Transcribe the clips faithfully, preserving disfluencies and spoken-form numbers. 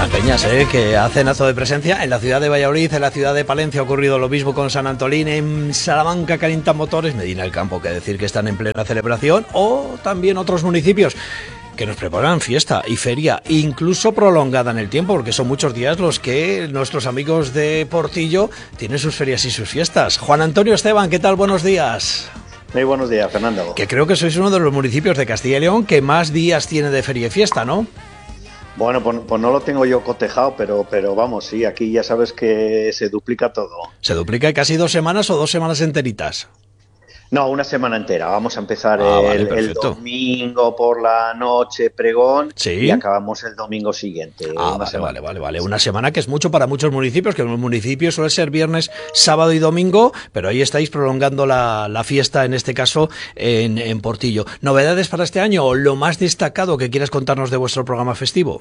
Las peñas, ¿eh? Que hacen acto de presencia en la ciudad de Valladolid, en la ciudad de Palencia ha ocurrido lo mismo con San Antolín, en Salamanca calientan motores, Medina del Campo, que decir que están en plena celebración, o también otros municipios que nos preparan fiesta y feria, incluso prolongada en el tiempo, porque son muchos días los que nuestros amigos de Portillo tienen sus ferias y sus fiestas. Juan Antonio Esteban, ¿qué tal? Buenos días. Muy buenos días, Fernando. Que creo que sois uno de los municipios de Castilla y León que más días tiene de feria y fiesta, ¿no? Bueno, pues, pues no lo tengo yo cotejado, pero, pero vamos, sí, aquí ya sabes que se duplica todo. ¿Se duplica casi dos semanas o dos semanas enteritas? No, una semana entera. Vamos a empezar ah, el, vale, el domingo por la noche, pregón, ¿sí? Y acabamos el domingo siguiente. Ah, vale, vale, vale, vale. Una semana que es mucho para muchos municipios, que en un municipio suele ser viernes, sábado y domingo, pero ahí estáis prolongando la, la fiesta, en este caso, en, en Portillo. ¿Novedades para este año o lo más destacado que quieras contarnos de vuestro programa festivo?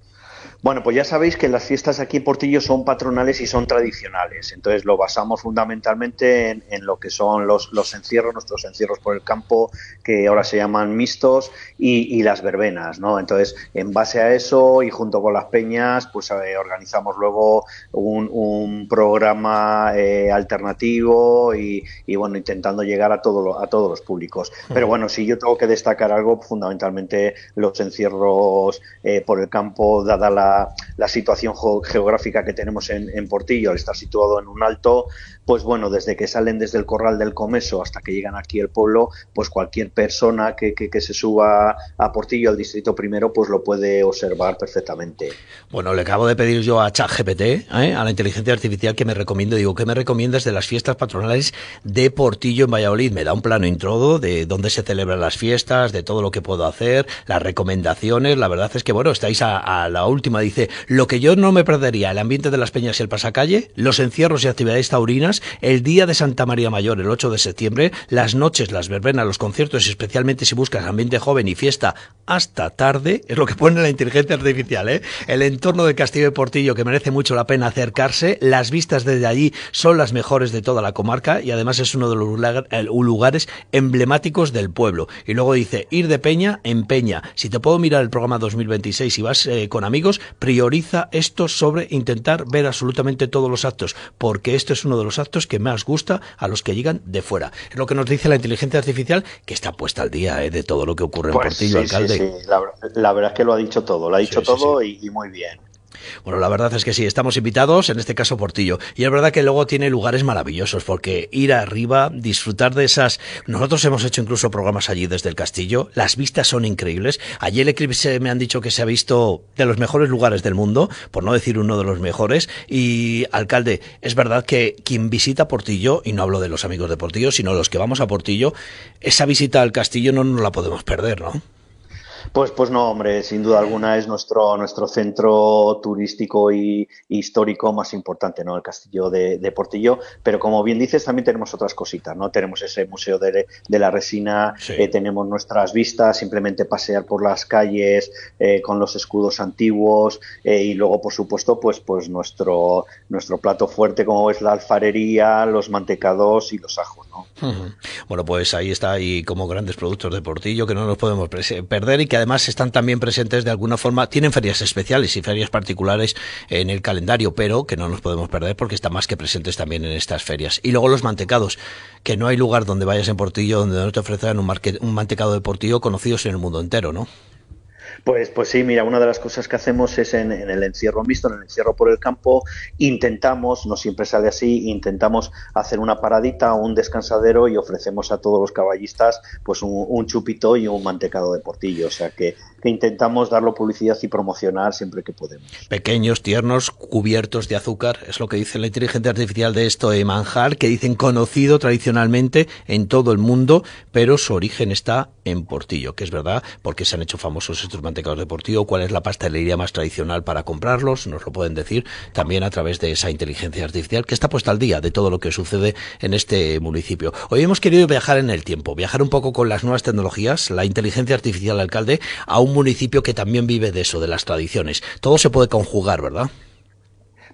Bueno, pues ya sabéis que las fiestas aquí en Portillo son patronales y son tradicionales, entonces lo basamos fundamentalmente en, en lo que son los, los encierros, nuestros encierros por el campo, que ahora se llaman mixtos, y, y las verbenas, ¿no? Entonces, en base a eso y junto con las peñas, pues eh, organizamos luego un, un programa eh, alternativo y, y, bueno, intentando llegar a, todo lo, a todos los públicos. Pero bueno, si yo tengo que destacar algo, fundamentalmente los encierros eh, por el campo, dada la la situación geográfica que tenemos en, en Portillo, al estar situado en un alto, pues bueno, desde que salen desde el Corral del Comeso hasta que llegan aquí al pueblo, pues cualquier persona que, que, que se suba a Portillo, al distrito primero, pues lo puede observar perfectamente. Bueno, le acabo de pedir yo a ChatGPT, ¿eh? a la inteligencia artificial, que me recomiende, digo, ¿qué me recomiendas de las fiestas patronales de Portillo en Valladolid? Me da un plano introdo de dónde se celebran las fiestas, de todo lo que puedo hacer, las recomendaciones. La verdad es que, bueno, estáis a, a la última. Dice, lo que yo no me perdería, el ambiente de las peñas y el pasacalle, los encierros y actividades taurinas, el día de Santa María Mayor, el ocho de septiembre, las noches, las verbenas, los conciertos, y especialmente si buscas ambiente joven y fiesta hasta tarde, es lo que pone la inteligencia artificial, ¿eh? El entorno de Castillo de Portillo, que merece mucho la pena acercarse, las vistas desde allí son las mejores de toda la comarca y además es uno de los lugares emblemáticos del pueblo. Y luego dice, ir de peña en peña. Si te puedo mirar el programa dos mil veintiséis y vas eh, con amigos, prioriza esto sobre intentar ver absolutamente todos los actos, porque esto es uno de los actos que más gusta a los que llegan de fuera. Es lo que nos dice la inteligencia artificial, que está puesta al día eh, de todo lo que ocurre pues en Portillo, sí, alcalde. Sí, sí. La, la verdad es que lo ha dicho todo, lo ha dicho sí, sí, todo sí. Y, y muy bien. Bueno, la verdad es que sí, estamos invitados, en este caso Portillo, y es verdad que luego tiene lugares maravillosos, porque ir arriba, disfrutar de esas... Nosotros hemos hecho incluso programas allí desde el castillo, las vistas son increíbles. Allí el eclipse me han dicho que se ha visto de los mejores lugares del mundo, por no decir uno de los mejores, y alcalde, es verdad que quien visita Portillo, y no hablo de los amigos de Portillo, sino los que vamos a Portillo, esa visita al castillo no nos la podemos perder, ¿no? Pues, pues no, hombre, sin duda alguna es nuestro nuestro centro turístico y histórico más importante, ¿no? El Castillo de, de Portillo, pero como bien dices, también tenemos otras cositas, ¿no? Tenemos ese museo de, de la resina, sí. eh, tenemos nuestras vistas, simplemente pasear por las calles eh, con los escudos antiguos eh, y luego, por supuesto, pues pues nuestro nuestro plato fuerte, como es la alfarería, los mantecados y los ajos, ¿no? Uh-huh. Bueno, pues ahí está, y como grandes productos de Portillo que no nos podemos perder y que además están también presentes de alguna forma, tienen ferias especiales y ferias particulares en el calendario, pero que no nos podemos perder porque están más que presentes también en estas ferias. Y luego los mantecados, que no hay lugar donde vayas en Portillo donde no te ofrezcan un, marque, un mantecado de Portillo conocidos en el mundo entero, ¿no? Pues, pues sí, mira, una de las cosas que hacemos es en, en el encierro mixto, en el encierro por el campo, intentamos, no siempre sale así, intentamos hacer una paradita o un descansadero y ofrecemos a todos los caballistas pues un, un chupito y un mantecado de Portillo, o sea que, que intentamos darlo publicidad y promocionar siempre que podemos. Pequeños, tiernos, cubiertos de azúcar, es lo que dice la inteligencia artificial de esto de manjar, que dicen conocido tradicionalmente en todo el mundo, pero su origen está en Portillo, que es verdad, porque se han hecho famosos estos mantecados de Portillo. ¿Cuál es la pastelería más tradicional para comprarlos? Nos lo pueden decir también a través de esa inteligencia artificial que está puesta al día de todo lo que sucede en este municipio. Hoy hemos querido viajar en el tiempo, viajar un poco con las nuevas tecnologías, la inteligencia artificial, alcalde, a un municipio que también vive de eso, de las tradiciones. Todo se puede conjugar, ¿verdad?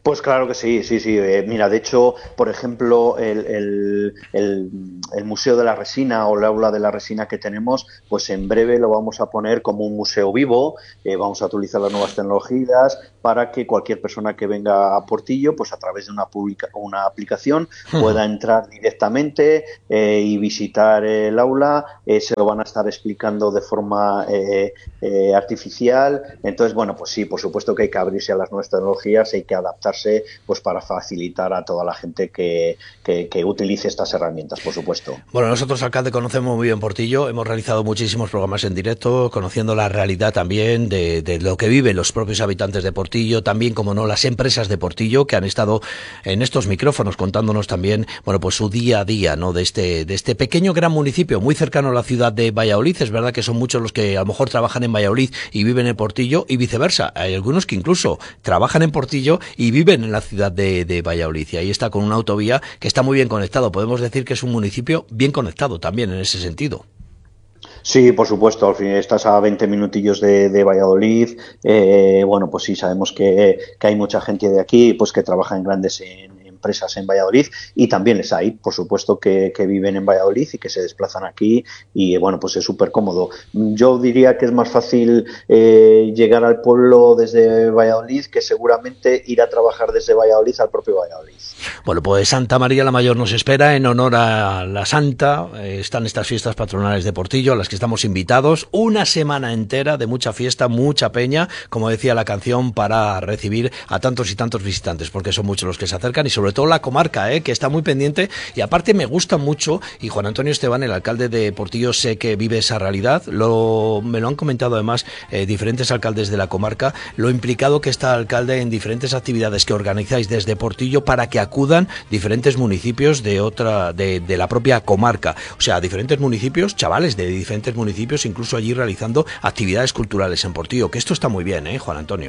Pues claro que sí, sí, sí. Eh, mira, de hecho, por ejemplo, el, el, el, el Museo de la Resina o el Aula de la Resina que tenemos, pues en breve lo vamos a poner como un museo vivo. Eh, vamos a utilizar las nuevas tecnologías para que cualquier persona que venga a Portillo, pues a través de una, publica, una aplicación, pueda entrar directamente eh, y visitar el aula. Eh, se lo van a estar explicando de forma eh, eh, artificial. Entonces, bueno, pues sí, por supuesto que hay que abrirse a las nuevas tecnologías, hay que adaptarse pues para facilitar a toda la gente que, que, que utilice estas herramientas, por supuesto. Bueno, nosotros, alcalde, conocemos muy bien Portillo, hemos realizado muchísimos programas en directo, conociendo la realidad también de, de lo que viven los propios habitantes de Portillo, también, como no, las empresas de Portillo, que han estado en estos micrófonos contándonos también, bueno, pues su día a día, ¿no?, de este, de este pequeño gran municipio, muy cercano a la ciudad de Valladolid. Es verdad que son muchos los que a lo mejor trabajan en Valladolid y viven en Portillo, y viceversa. Hay algunos que incluso trabajan en Portillo y viven en la ciudad de, de Valladolid, y ahí está, con una autovía que está muy bien conectado. Podemos decir que es un municipio bien conectado también en ese sentido. Sí, por supuesto, al fin estás a veinte minutillos de, de Valladolid. Eh, bueno, pues sí, sabemos que, que hay mucha gente de aquí pues que trabaja en grandes en, empresas en Valladolid, y también les hay, por supuesto, que, que viven en Valladolid y que se desplazan aquí, y bueno, pues es súper cómodo. Yo diría que es más fácil eh, llegar al pueblo desde Valladolid que seguramente ir a trabajar desde Valladolid al propio Valladolid. Bueno, pues Santa María la Mayor nos espera. En honor a la Santa eh, están estas fiestas patronales de Portillo, a las que estamos invitados. Una semana entera de mucha fiesta, mucha peña, como decía la canción, para recibir a tantos y tantos visitantes, porque son muchos los que se acercan, y sobre todo la comarca, eh, que está muy pendiente. Y aparte me gusta mucho, y Juan Antonio Esteban, el alcalde de Portillo, sé que vive esa realidad. Lo, me lo han comentado además eh, diferentes alcaldes de la comarca, lo implicado que está el alcalde en diferentes actividades que organizáis desde Portillo para que acudan diferentes municipios de otra de, de la propia comarca, o sea, diferentes municipios, chavales de diferentes municipios, incluso allí realizando actividades culturales en Portillo, que esto está muy bien, ¿eh, Juan Antonio?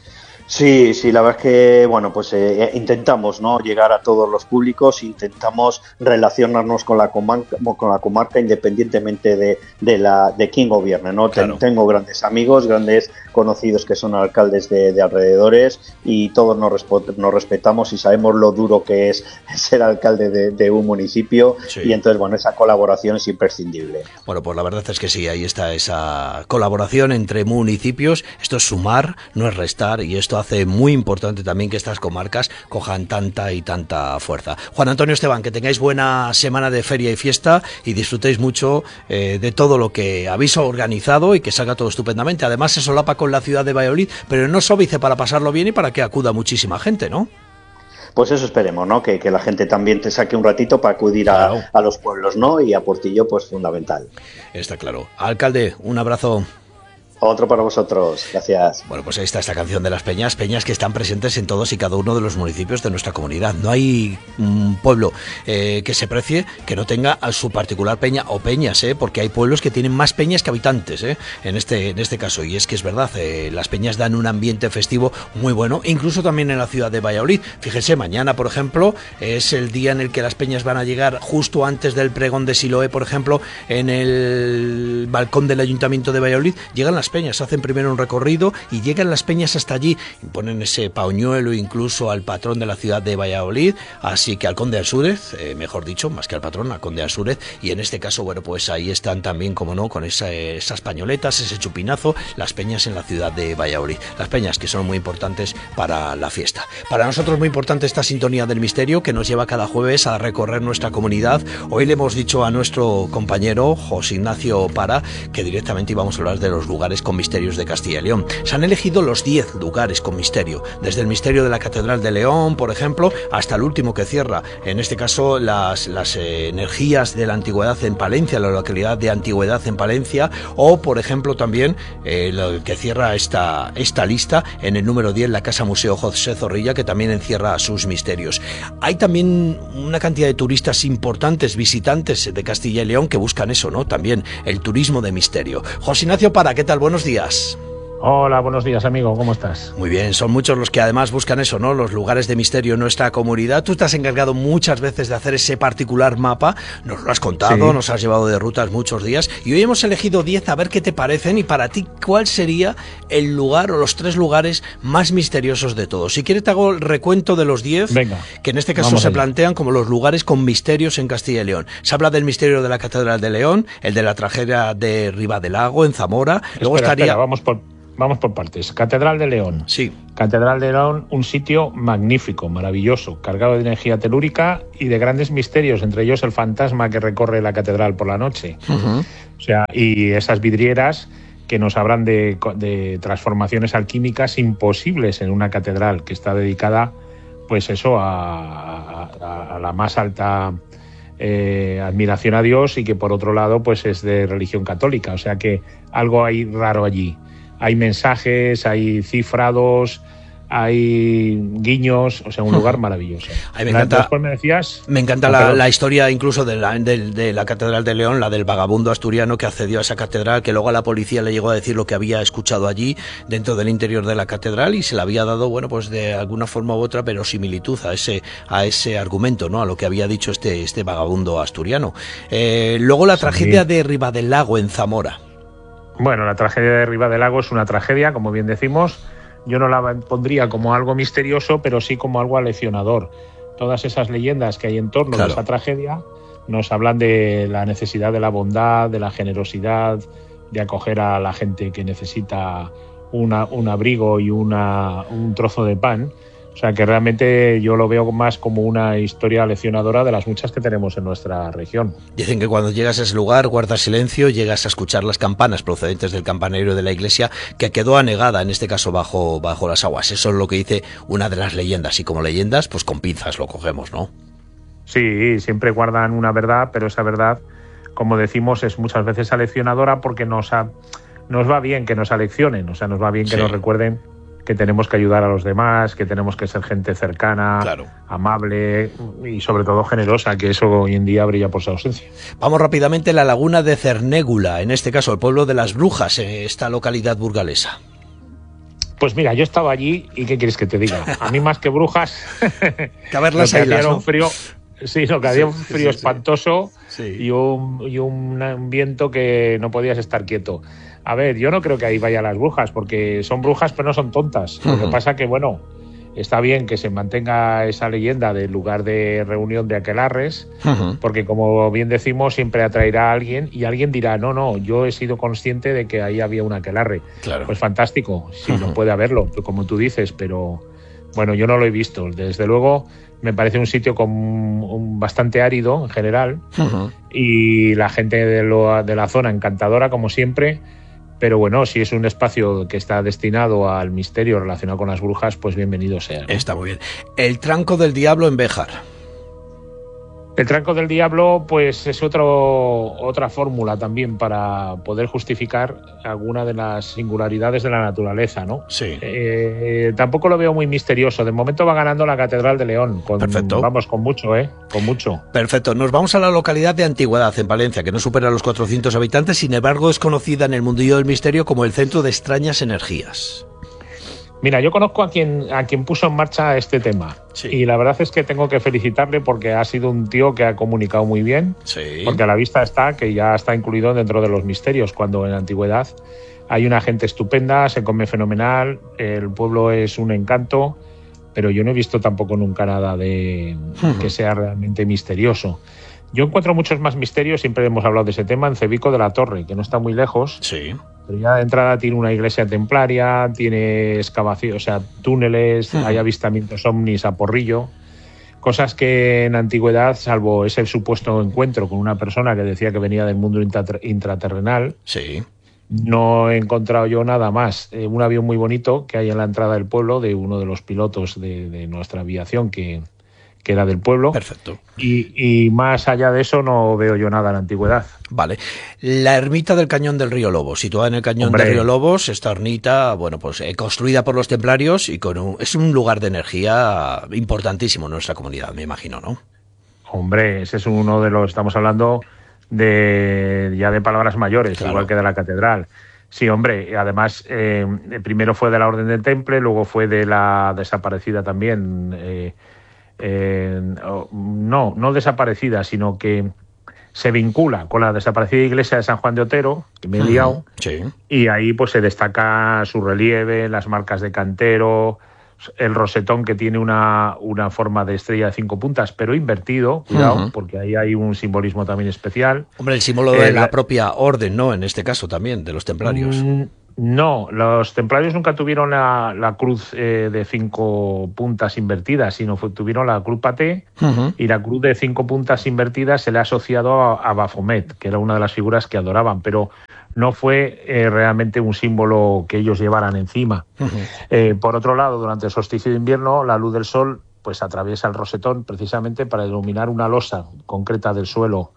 Sí, sí, la verdad es que, bueno, pues eh, intentamos, ¿no?, llegar a todos los públicos, intentamos relacionarnos con la comarca, con la comarca independientemente de, de la de quién gobierne, ¿no? Claro. Tengo grandes amigos, grandes conocidos que son alcaldes de, de alrededores, y todos nos, nos respetamos y sabemos lo duro que es ser alcalde de, de un municipio, sí. Y entonces, bueno, esa colaboración es imprescindible. Bueno, pues la verdad es que sí, ahí está esa colaboración entre municipios. Esto es sumar, no es restar, y esto hace muy importante también que estas comarcas cojan tanta y tanta fuerza. Juan Antonio Esteban, que tengáis buena semana de feria y fiesta y disfrutéis mucho eh, de todo lo que habéis organizado, y que salga todo estupendamente. Además se solapa con la ciudad de Valladolid, pero no sóbice, para pasarlo bien y para que acuda muchísima gente, ¿no? Pues eso esperemos, ¿no? Que, que la gente también te saque un ratito para acudir a, claro. a los pueblos, ¿no? Y a Portillo, pues fundamental. Está claro. Alcalde, un abrazo. Otro para vosotros, gracias. Bueno, pues ahí está esta canción de las peñas, peñas que están presentes en todos y cada uno de los municipios de nuestra comunidad. No hay un pueblo eh, que se precie que no tenga a su particular peña o peñas, eh, porque hay pueblos que tienen más peñas que habitantes, eh, en este en este caso. Y es que es verdad, eh, las peñas dan un ambiente festivo muy bueno, incluso también en la ciudad de Valladolid. Fíjense, mañana, por ejemplo, es el día en el que las peñas van a llegar justo antes del pregón de Siloé, por ejemplo, en el balcón del Ayuntamiento de Valladolid. Llegan las peñas, hacen primero un recorrido y llegan las peñas hasta allí, y ponen ese pañuelo incluso al patrón de la ciudad de Valladolid, así que al conde Ansúrez, eh, mejor dicho, más que al patrón, al conde Ansúrez, y en este caso, bueno, pues ahí están también, como no, con esa, esas pañoletas, ese chupinazo, las peñas en la ciudad de Valladolid, las peñas que son muy importantes para la fiesta. Para nosotros muy importante esta sintonía del misterio que nos lleva cada jueves a recorrer nuestra comunidad. Hoy le hemos dicho a nuestro compañero José Ignacio Para que directamente íbamos a hablar de los lugares con misterio de Castilla y León. Se han elegido los diez lugares con misterio, desde el misterio de la Catedral de León, por ejemplo, hasta el último que cierra, en este caso las, las eh, energías de la antigüedad en Palencia, la localidad de Antigüedad en Palencia, o por ejemplo también eh, lo que cierra esta, esta lista en el número diez, la Casa Museo José Zorrilla, que también encierra sus misterios. Hay también una cantidad de turistas importantes, visitantes de Castilla y León, que buscan eso, ¿no? También el turismo de misterio. José Ignacio Para, ¿qué tal? Buenos días. Hola, buenos días, amigo, ¿cómo estás? Muy bien, son muchos los que además buscan eso, ¿no? Los lugares de misterio en nuestra comunidad. Tú te has encargado muchas veces de hacer ese particular mapa, nos lo has contado, sí. Nos has llevado de rutas muchos días y hoy hemos elegido diez a ver qué te parecen y para ti, ¿cuál sería el lugar o los tres lugares más misteriosos de todos? Si quieres te hago el recuento de los diez, Venga, que en este caso se allá. plantean como los lugares con misterios en Castilla y León. Se habla del misterio de la Catedral de León, el de la tragedia de Ribadelago en Zamora, espera, luego estaría... Espera, vamos por... Vamos por partes. Catedral de León. Sí. Catedral de León, un sitio magnífico, maravilloso, cargado de energía telúrica y de grandes misterios, entre ellos el fantasma que recorre la catedral por la noche. Uh-huh. O sea, y esas vidrieras que nos hablan de, de transformaciones alquímicas imposibles en una catedral que está dedicada, pues eso, a, a, a la más alta eh, admiración a Dios y que por otro lado, pues es de religión católica. O sea que algo hay raro allí. Hay mensajes, hay cifrados, hay guiños, o sea, un lugar maravilloso. Ay, me encanta, Después me decías... Me encanta la, la historia incluso de la, de, de la Catedral de León, la del vagabundo asturiano que accedió a esa catedral, que luego a la policía le llegó a decir lo que había escuchado allí dentro del interior de la catedral y se le había dado, bueno, pues de alguna forma u otra verosimilitud a ese, a ese argumento, ¿no? A lo que había dicho este, este vagabundo asturiano. Eh, luego la tragedia sí. de Ribadelago en Zamora. Bueno, la tragedia de Ribadelago es una tragedia, como bien decimos. Yo no la pondría como algo misterioso, pero sí como algo aleccionador. Todas esas leyendas que hay en torno claro. a esa tragedia nos hablan de la necesidad de la bondad, de la generosidad, de acoger a la gente que necesita una, un abrigo y una, un trozo de pan. O sea que realmente yo lo veo más como una historia leccionadora de las muchas que tenemos en nuestra región. Dicen que cuando llegas a ese lugar guardas silencio, llegas a escuchar las campanas procedentes del campanario de la iglesia que quedó anegada, en este caso bajo, bajo las aguas. Eso es lo que dice una de las leyendas y como leyendas, pues con pinzas lo cogemos, ¿no? Sí, siempre guardan una verdad, pero esa verdad, como decimos, es muchas veces aleccionadora porque nos, ha, nos va bien que nos aleccionen, o sea, nos va bien que sí. nos recuerden que tenemos que ayudar a los demás, que tenemos que ser gente cercana, claro. amable y sobre todo generosa, que eso hoy en día brilla por su ausencia. Vamos rápidamente a la laguna de Cernégula, en este caso el pueblo de las Brujas, en esta localidad burgalesa. Pues mira, yo estaba allí y ¿qué quieres que te diga? A mí más que brujas, que a ver las islas, ¿no? un frío, sí, no, que había sí, un frío sí, espantoso sí. y, un, y un, un viento que no podías estar quieto. A ver, yo no creo que ahí vayan las brujas, porque son brujas pero no son tontas. Uh-huh. Lo que pasa que, bueno, está bien que se mantenga esa leyenda del lugar de reunión de aquelarres, uh-huh. porque como bien decimos, siempre atraerá a alguien y alguien dirá, no, no, yo he sido consciente de que ahí había un aquelarre. Claro. Pues fantástico, sí, uh-huh. no puede haberlo, como tú dices, pero bueno, yo no lo he visto. Desde luego me parece un sitio con un bastante árido en general uh-huh. y la gente de, lo, de la zona encantadora, como siempre. Pero bueno, si es un espacio que está destinado al misterio relacionado con las brujas, pues bienvenido sea, ¿no? Está muy bien. El Tranco del Diablo en Béjar. El Tranco del Diablo, pues es otro, otra fórmula también para poder justificar alguna de las singularidades de la naturaleza, ¿no? Sí. Eh, tampoco lo veo muy misterioso. De momento va ganando la Catedral de León. Con, Perfecto. Vamos, con mucho, ¿eh? Con mucho. Perfecto. Nos vamos a la localidad de Antigüedad, en Palencia, que no supera los cuatrocientos habitantes, sin embargo es conocida en el mundillo del misterio como el centro de extrañas energías. Mira, yo conozco a quien, a quien puso en marcha este tema sí. y la verdad es que tengo que felicitarle porque ha sido un tío que ha comunicado muy bien, sí. porque a la vista está que ya está incluido dentro de los misterios, cuando en la antigüedad hay una gente estupenda, se come fenomenal, el pueblo es un encanto, pero yo no he visto tampoco nunca nada de uh-huh. que sea realmente misterioso. Yo encuentro muchos más misterios, siempre hemos hablado de ese tema, en Cebico de la Torre, que no está muy lejos. Sí. Pero ya de entrada tiene una iglesia templaria, tiene excavación, o sea, túneles, uh-huh. hay avistamientos ovnis a porrillo. Cosas que en la antigüedad, salvo ese supuesto encuentro con una persona que decía que venía del mundo intraterrenal, sí. no he encontrado yo nada más. Eh, un avión muy bonito que hay en la entrada del pueblo de uno de los pilotos de, de nuestra aviación que... que era del pueblo. Perfecto. Y, y más allá de eso no veo yo nada en la antigüedad. Vale. La ermita del Cañón del Río Lobos, situada en el Cañón Hombre. del Río Lobos, esta ermita, bueno, pues eh, construida por los templarios y con un, es un lugar de energía importantísimo en nuestra comunidad, me imagino, ¿no? Hombre, ese es uno de los, estamos hablando de ya de palabras mayores, claro. igual que de la catedral. Sí, hombre, además, eh, primero fue de la Orden del Temple, luego fue de la desaparecida también. Eh, eh, no, no desaparecida, sino que se vincula con la desaparecida iglesia de San Juan de Otero, que me he liado, sí. Y ahí pues se destaca su relieve, las marcas de cantero, el rosetón que tiene una, una forma de estrella de cinco puntas, pero invertido, cuidado, uh-huh. porque ahí hay un simbolismo también especial. Hombre, el símbolo de eh, la propia orden, ¿no? En este caso también, de los templarios. Mm, no, los templarios nunca tuvieron la, la cruz eh, de cinco puntas invertidas, sino fue, tuvieron la cruz paté, uh-huh. y la cruz de cinco puntas invertidas se le ha asociado a, a Baphomet, que era una de las figuras que adoraban, pero no fue eh, realmente un símbolo que ellos llevaran encima. Uh-huh. Eh, por otro lado, durante el solsticio de invierno, la luz del sol pues atraviesa el rosetón precisamente para iluminar una losa concreta del suelo.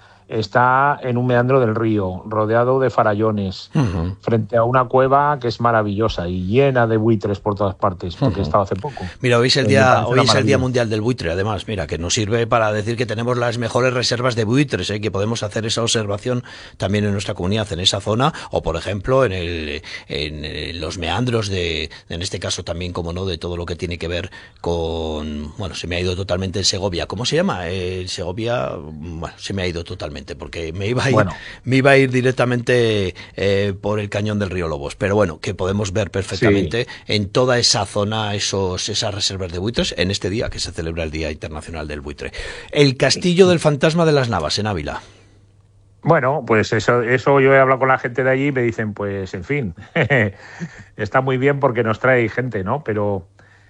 Está en un meandro del río, rodeado de farallones, uh-huh. frente a una cueva que es maravillosa y llena de buitres por todas partes, porque uh-huh. he estado hace poco. Mira, hoy es el día, hoy es el Día Mundial del Buitre, además, mira, que nos sirve para decir que tenemos las mejores reservas de buitres, ¿eh? Que podemos hacer esa observación también en nuestra comunidad, en esa zona, o por ejemplo, en, el, en, en los meandros de, en este caso también, como no, de todo lo que tiene que ver con, bueno, se me ha ido totalmente en Segovia. ¿Cómo se llama? Eh, Segovia, bueno, se me ha ido totalmente. Porque me iba a ir, bueno. me iba a ir directamente eh, por el cañón del río Lobos, pero bueno, que podemos ver perfectamente sí. en toda esa zona esos esas reservas de buitres en este día que se celebra el Día Internacional del Buitre. El Castillo del Fantasma de las Navas en Ávila. Bueno, pues eso, eso yo he hablado con la gente de allí y me dicen, pues en fin, está muy bien porque nos trae gente, ¿no? Pero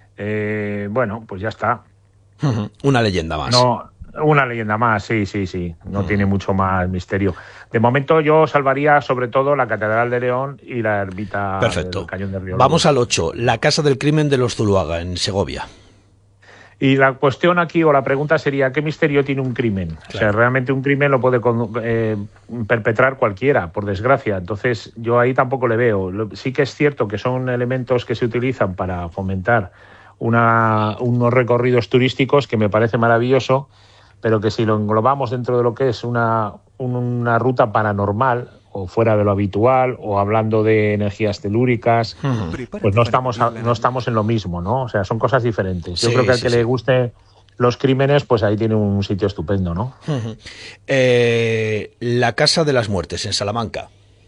eh, bueno, pues ya está. Uh-huh. Una leyenda más. No. Una leyenda más, sí, sí, sí. No uh-huh. tiene mucho más misterio. De momento yo salvaría sobre todo la Catedral de León y la ermita Perfecto. del Cañón del Río. Vamos al ocho, la Casa del Crimen de los Zuluaga, en Segovia. Y la cuestión aquí, o la pregunta sería, ¿qué misterio tiene un crimen? Claro. O sea, realmente un crimen lo puede eh, perpetrar cualquiera, por desgracia. Entonces, yo ahí tampoco le veo. Sí que es cierto que son elementos que se utilizan para fomentar una, unos recorridos turísticos que me parece maravilloso, pero que si lo englobamos dentro de lo que es una, una ruta paranormal, o fuera de lo habitual, o hablando de energías telúricas, uh-huh. pues no estamos, a, no estamos en lo mismo, ¿no? O sea, son cosas diferentes. Yo sí, creo que al sí, que sí. le guste los crímenes, pues ahí tiene un sitio estupendo, ¿no? Uh-huh. Eh, la Casa de las Muertes, en Salamanca.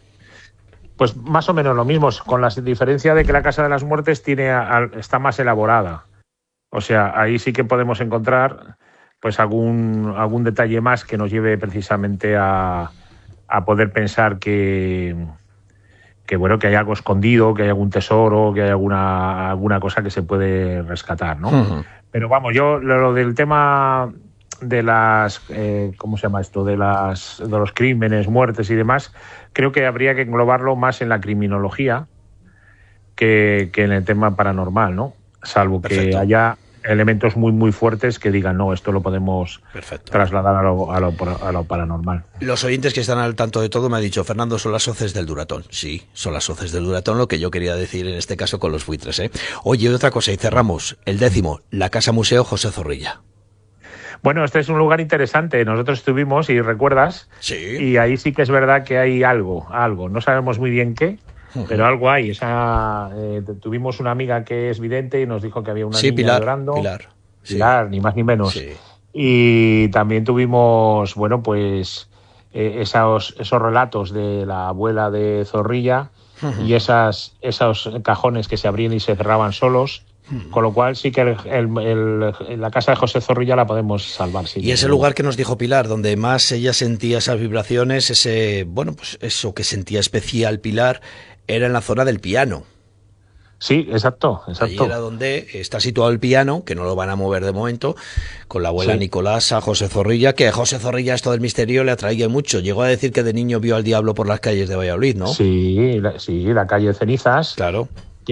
Pues más o menos lo mismo, con la diferencia de que la Casa de las Muertes tiene, está más elaborada. O sea, ahí sí que podemos encontrar pues algún algún detalle más que nos lleve precisamente a, a poder pensar que, que bueno, que hay algo escondido, que hay algún tesoro, que hay alguna alguna cosa que se puede rescatar, ¿no? Uh-huh. Pero vamos, yo lo, lo del tema de las eh, ¿cómo se llama esto? De las de los crímenes, muertes y demás, creo que habría que englobarlo más en la criminología que, que en el tema paranormal, ¿no? Salvo Perfecto. Que haya elementos muy muy fuertes que digan, no, esto lo podemos Perfecto. Trasladar a lo, a, lo, a lo paranormal. Los oyentes que están al tanto de todo me han dicho, Fernando, son las hoces del Duratón. Sí, son las hoces del Duratón, lo que yo quería decir en este caso con los buitres, ¿eh? Oye, otra cosa, y cerramos, el décimo, la Casa Museo José Zorrilla. Bueno, este es un lugar interesante. Nosotros estuvimos, y recuerdas, sí. y ahí sí que es verdad que hay algo, algo. No sabemos muy bien qué, uh-huh. pero algo hay. Esa, eh, tuvimos una amiga que es vidente y nos dijo que había una sí, niña Pilar, llorando. Pilar, Pilar, sí. ni más ni menos. Sí. Y también tuvimos, bueno, pues eh, esos, esos relatos de la abuela de Zorrilla uh-huh. y esas, esos cajones que se abrían y se cerraban solos. Con lo cual sí que el, el, el, la casa de José Zorrilla la podemos salvar. Sí, y ese lugar que nos dijo Pilar, donde más ella sentía esas vibraciones, ese bueno, pues eso que sentía especial Pilar, era en la zona del piano. Sí, exacto, exacto. Ahí era donde está situado el piano, que no lo van a mover de momento, con la abuela sí. Nicolasa, José Zorrilla, que a José Zorrilla esto del misterio le atraía mucho. Llegó a decir que de niño vio al diablo por las calles de Valladolid, ¿no? Sí, la, sí, la calle de Cenizas. Claro.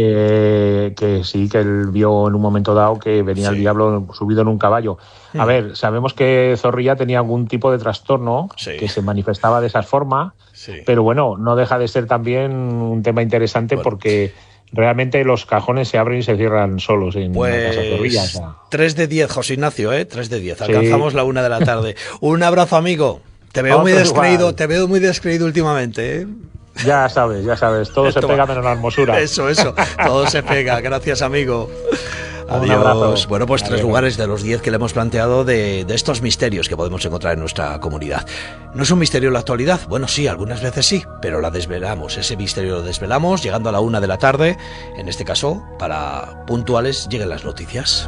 Que, que sí, que él vio en un momento dado que venía sí. el diablo subido en un caballo. Mm. A ver, sabemos que Zorrilla tenía algún tipo de trastorno sí. que se manifestaba de esa forma, sí. pero bueno, no deja de ser también un tema interesante bueno. porque realmente los cajones se abren y se cierran solos en pues, la casa de Zorrilla. O sea. tres de diez, José Ignacio, ¿eh? tres de diez. Alcanzamos sí. la una de la tarde. Un abrazo, amigo. Te veo Vamos muy descreído, igual. te veo muy descreído últimamente, ¿eh? Ya sabes, ya sabes, todo Esto se pega menos la hermosura. Eso, eso, todo se pega. Gracias, amigo. Adiós. Bueno, pues tres Adiós. lugares de los diez que le hemos planteado de, de estos misterios que podemos encontrar en nuestra comunidad. ¿No es un misterio la actualidad? Bueno, sí, algunas veces sí, pero la desvelamos. Ese misterio lo desvelamos llegando a la una de la tarde. En este caso, para puntuales, lleguen las noticias.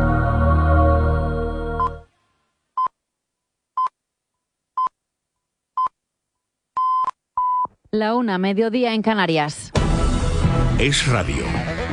La una, mediodía en Canarias. Es Radio.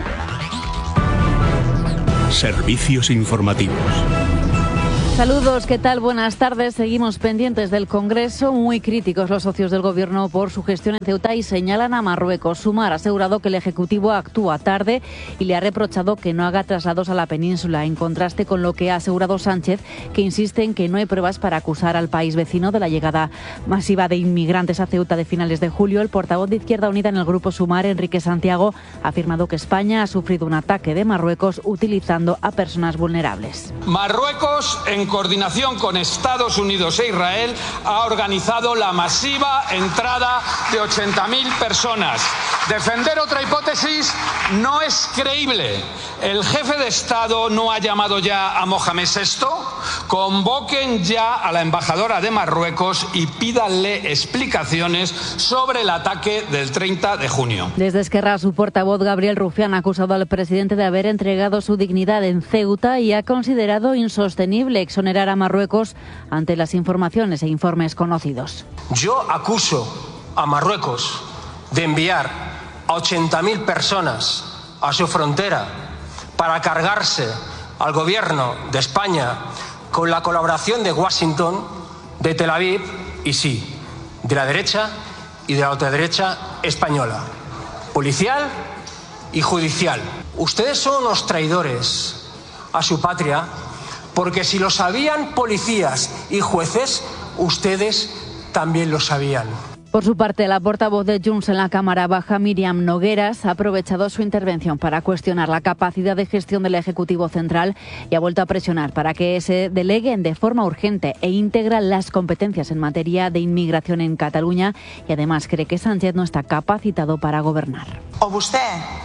Servicios informativos. Saludos, ¿qué tal? Buenas tardes. Seguimos pendientes del Congreso. Muy críticos los socios del Gobierno por su gestión en Ceuta y señalan a Marruecos. Sumar ha asegurado que el Ejecutivo actúa tarde y le ha reprochado que no haga traslados a la península, en contraste con lo que ha asegurado Sánchez, que insiste en que no hay pruebas para acusar al país vecino de la llegada masiva de inmigrantes a Ceuta de finales de julio. El portavoz de Izquierda Unida en el Grupo Sumar, Enrique Santiago, ha afirmado que España ha sufrido un ataque de Marruecos utilizando a personas vulnerables. Marruecos, en coordinación con Estados Unidos e Israel, ha organizado la masiva entrada de ochenta mil personas. Defender otra hipótesis no es creíble. El jefe de Estado no ha llamado ya a Mohamed sexto. Convoquen ya a la embajadora de Marruecos y pídanle explicaciones sobre el ataque del treinta de junio. Desde Esquerra, su portavoz Gabriel Rufián ha acusado al presidente de haber entregado su dignidad en Ceuta y ha considerado insostenible exonerar a Marruecos ante las informaciones e informes conocidos. Yo acuso a Marruecos de enviar a ochenta mil personas a su frontera para cargarse al gobierno de España con la colaboración de Washington, de Tel Aviv y sí, de la derecha y de la ultraderecha española, policial y judicial. Ustedes son unos traidores a su patria, porque si lo sabían policías y jueces, ustedes también lo sabían. Por su parte, la portavoz de Junts en la Cámara Baja, Míriam Nogueras, ha aprovechado su intervención para cuestionar la capacidad de gestión del Ejecutivo Central y ha vuelto a presionar para que se deleguen de forma urgente e íntegra las competencias en materia de inmigración en Cataluña y además cree que Sánchez no está capacitado para gobernar. ¿O usted?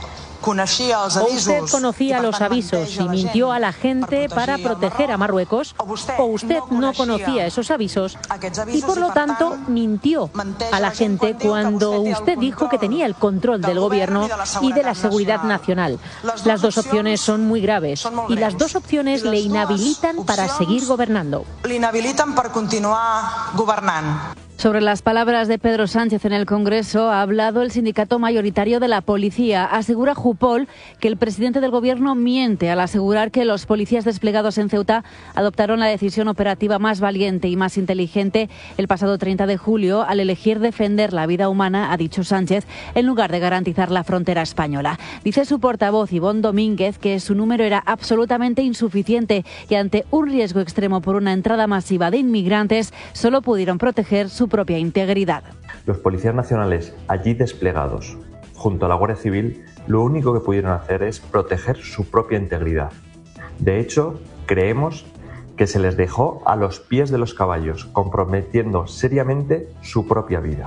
O usted conocía los avisos y mintió a la gente para proteger a Marruecos, o usted no conocía esos avisos y por lo tanto mintió a la gente cuando usted dijo que tenía el control del gobierno y de la seguridad nacional. Las dos opciones son muy graves y las dos opciones le inhabilitan para seguir gobernando. Le inhabilitan para continuar gobernando. Sobre las palabras de Pedro Sánchez en el Congreso ha hablado el sindicato mayoritario de la policía. Asegura Jupol que el presidente del Gobierno miente al asegurar que los policías desplegados en Ceuta adoptaron la decisión operativa más valiente y más inteligente el pasado treinta de julio al elegir defender la vida humana, ha dicho Sánchez, en lugar de garantizar la frontera española. Dice su portavoz Ivonne Domínguez que su número era absolutamente insuficiente y ante un riesgo extremo por una entrada masiva de inmigrantes solo pudieron proteger su propia integridad. Los policías nacionales allí desplegados, junto a la Guardia Civil, lo único que pudieron hacer es proteger su propia integridad. De hecho, creemos que se les dejó a los pies de los caballos, comprometiendo seriamente su propia vida.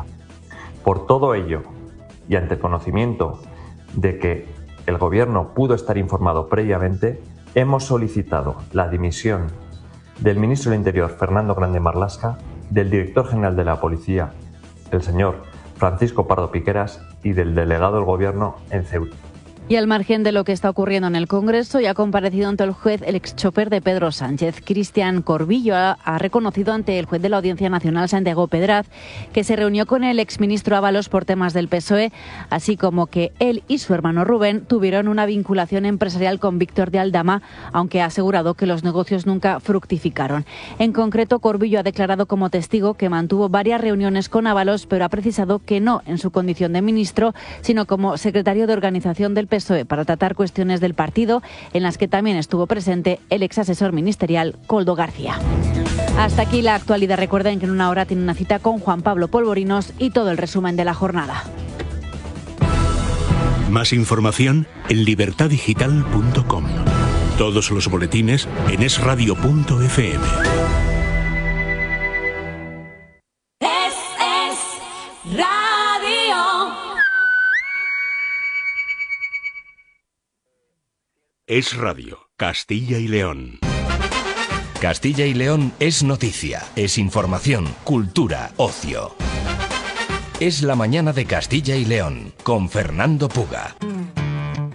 Por todo ello, y ante el conocimiento de que el Gobierno pudo estar informado previamente, hemos solicitado la dimisión del ministro del Interior, Fernando Grande Marlaska, del director general de la Policía, el señor Francisco Pardo Piqueras, y del delegado del Gobierno en Ceuta. Y al margen de lo que está ocurriendo en el Congreso, ya ha comparecido ante el juez el exchofer de Pedro Sánchez. Cristian Corbillo ha, ha reconocido ante el juez de la Audiencia Nacional, Santiago Pedraz, que se reunió con el exministro Ábalos por temas del P S O E, así como que él y su hermano Rubén tuvieron una vinculación empresarial con Víctor de Aldama, aunque ha asegurado que los negocios nunca fructificaron. En concreto, Corbillo ha declarado como testigo que mantuvo varias reuniones con Ábalos, pero ha precisado que no en su condición de ministro, sino como secretario de organización del P S O E para tratar cuestiones del partido, en las que también estuvo presente el ex asesor ministerial Koldo García. Hasta aquí la actualidad. Recuerden que en una hora tiene una cita con Juan Pablo Polvorinos y todo el resumen de la jornada. Más información en libertad digital punto com. Todos los boletines en es radio punto efe eme. Es, es radio. Es Radio, Castilla y León. Castilla y León es noticia, es información, cultura, ocio. Es la mañana de Castilla y León, con Fernando Puga.